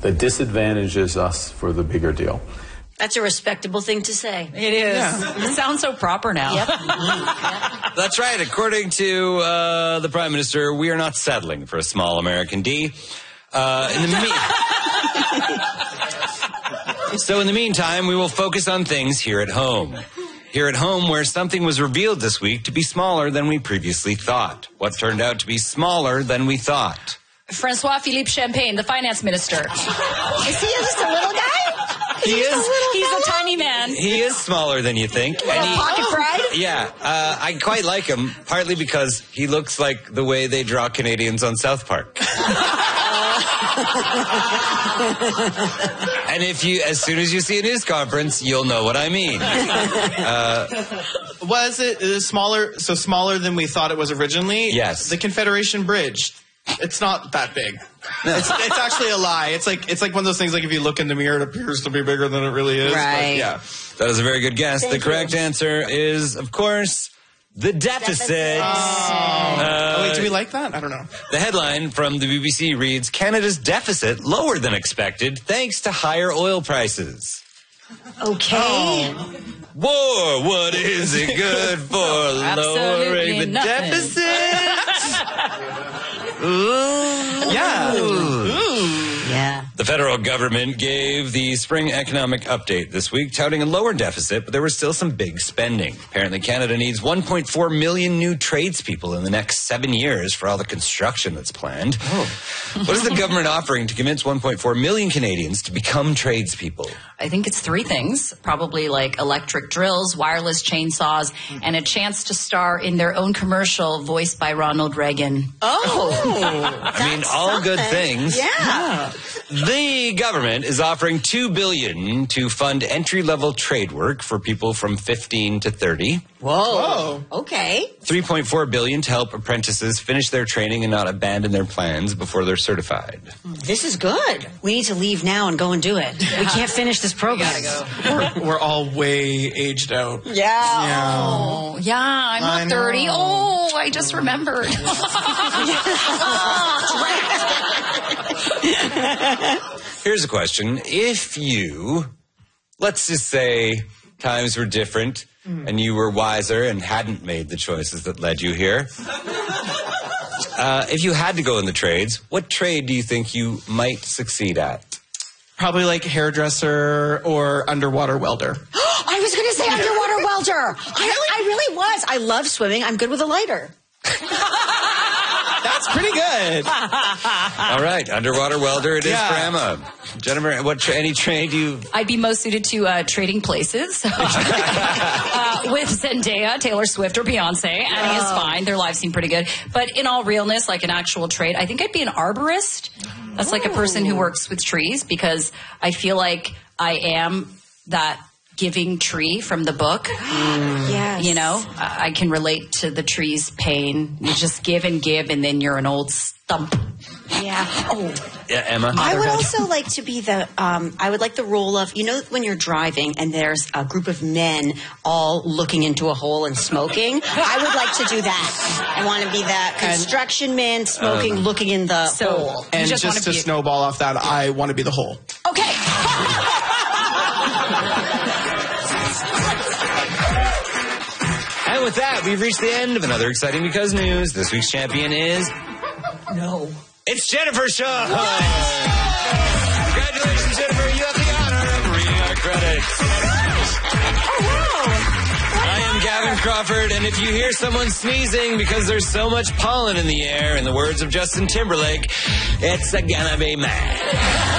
that disadvantages us for the bigger deal. That's a respectable thing to say. It is. Yeah. It sounds so proper now. Yep. That's right. According to the Prime Minister, we are not settling for a small American D. So in the meantime, we will focus on things here at home. Here at home, where something was revealed this week to be smaller than we previously thought. What turned out to be smaller than we thought? Francois-Philippe Champagne, the finance minister. Is he just a little guy? He's a tiny man. He is smaller than you think. Pocket pride? Yeah, I quite like him, partly because he looks like the way they draw Canadians on South Park. And as soon as you see a news conference, you'll know what I mean. Was it smaller than we thought it was originally? Yes. The Confederation Bridge. It's not that big. No. It's actually a lie. It's like one of those things, like if you look in the mirror, it appears to be bigger than it really is. Right. But yeah. That is a very good guess. The correct answer is, of course, the deficit. Wait, do we like that? I don't know. The headline from the BBC reads, Canada's deficit lower than expected thanks to higher oil prices. Okay. War, what is it good for? Lowering the nothing. deficit? Yeah. Yeah. The federal government gave the spring economic update this week, touting a lower deficit, but there was still some big spending. Apparently, Canada needs 1.4 million new tradespeople in the next 7 years for all the construction that's planned. What is the government offering to convince 1.4 million Canadians to become tradespeople? I think it's 3 things, probably like electric drills, wireless chainsaws, and a chance to star in their own commercial voiced by Ronald Reagan. I mean, all good things. Yeah. The government is offering $2 billion to fund entry-level trade work for people from 15 to 30. Whoa. Okay. $3.4 billion to help apprentices finish their training and not abandon their plans before they're certified. This is good. We need to leave now and go and do it. We can't finish this program. We're all way aged out. Yeah. Oh, yeah, I'm not 30. Oh, I just remembered. Here's a question. If you, let's just say times were different and you were wiser and hadn't made the choices that led you here, if you had to go in the trades, what trade do you think you might succeed at? Probably like hairdresser or underwater welder. I was going to say underwater welder. I really was. I love swimming. I'm good with a lighter. That's pretty good. All right, underwater welder it is for Emma. Jennifer, any trade you... I'd be most suited to trading places with Zendaya, Taylor Swift, or Beyonce. Annie is fine. Their lives seem pretty good. But in all realness, like an actual trade, I think I'd be an arborist. That's like a person who works with trees, because I feel like I am that giving tree from the book. Yes. You know, I can relate to the tree's pain. You just give, and then you're an old stump. Yeah. Oh. Yeah, Emma? I would also like to be I would like the role of, you know, when you're driving and there's a group of men all looking into a hole and smoking. I would like to do that. I want to be that construction man smoking, looking in the hole. And just to snowball off that, I want to be the hole. Okay. And with that, we've reached the end of another exciting Because News. This week's champion is... No. It's Jennifer Shaw. Congratulations, Jennifer. You have the honor of reading our credits. Oh, wow. I am Gavin Crawford, and if you hear someone sneezing because there's so much pollen in the air, in the words of Justin Timberlake, it's gonna be mad.